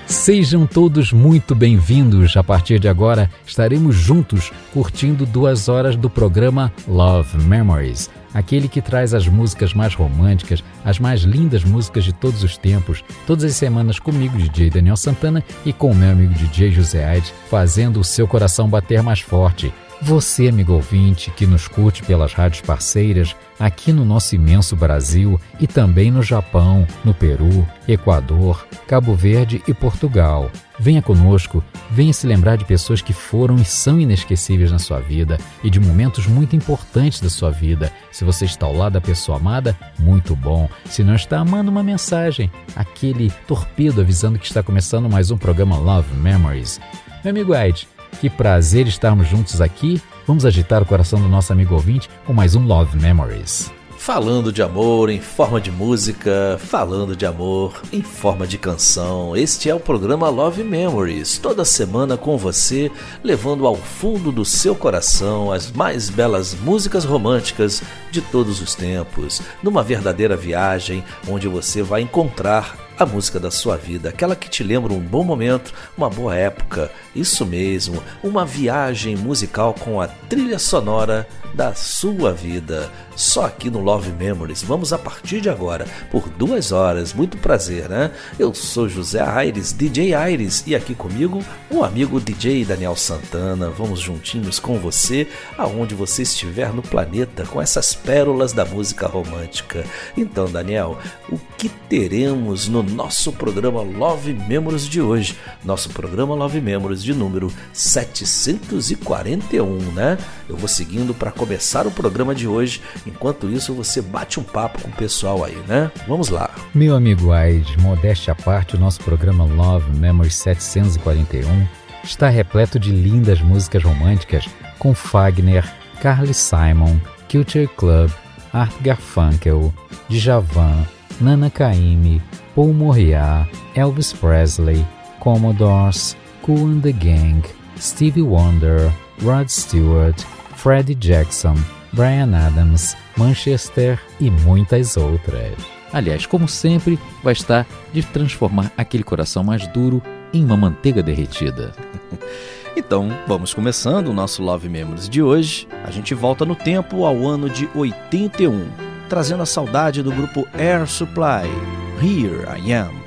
Sejam todos muito bem-vindos. A partir de agora, estaremos juntos curtindo 2 horas do programa Love Memories, aquele que traz as músicas mais românticas, as mais lindas músicas de todos os tempos, todas as semanas comigo, DJ Daniel Santana, e com o meu amigo DJ José Aires, fazendo o seu coração bater mais forte. Você, amigo ouvinte, que nos curte pelas rádios parceiras, aqui no nosso imenso Brasil e também no Japão, no Peru, Equador, Cabo Verde e Portugal. Venha conosco, venha se lembrar de pessoas que foram e são inesquecíveis na sua vida e de momentos muito importantes da sua vida. Se você está ao lado da pessoa amada, muito bom. Se não está, manda uma mensagem, aquele torpedo avisando que está começando mais um programa Love Memories. Meu amigo Aires, que prazer estarmos juntos aqui. Vamos agitar o coração do nosso amigo ouvinte com mais um Love Memories. Falando de amor em forma de música, falando de amor em forma de canção. Este é o programa Love Memories, toda semana com você, levando ao fundo do seu coração as mais belas músicas românticas de todos os tempos, numa verdadeira viagem onde você vai encontrar a música da sua vida, aquela que te lembra um bom momento, uma boa época, isso mesmo, uma viagem musical com a trilha sonora da sua vida. Só aqui no Love Memories, vamos a partir de agora, por 2 horas, muito prazer, né? Eu sou José Aires, DJ Aires, e aqui comigo o amigo DJ Daniel Santana. Vamos juntinhos com você, aonde você estiver no planeta, com essas pérolas da música romântica. Então, Daniel, o que teremos no nosso programa Love Memories de hoje? Nosso programa Love Memories de número 741, né? Eu vou seguindo para começar o programa de hoje. Enquanto isso, você bate um papo com o pessoal aí, né? Vamos lá. Meu amigo Aires, modéstia à parte, o nosso programa Love Memories 741 está repleto de lindas músicas românticas com Fagner, Carly Simon, Culture Club, Art Garfunkel, Djavan, Nana Caymmi, Paul Moriarty, Elvis Presley, Commodores, Kool and the Gang, Stevie Wonder, Rod Stewart, Freddie Jackson, Bryan Adams, Manchester e muitas outras. Aliás, como sempre, vai estar de transformar aquele coração mais duro em uma manteiga derretida. Então, vamos começando o nosso Love Memories de hoje. A gente volta no tempo ao ano de 81, trazendo a saudade do grupo Air Supply, Here I Am.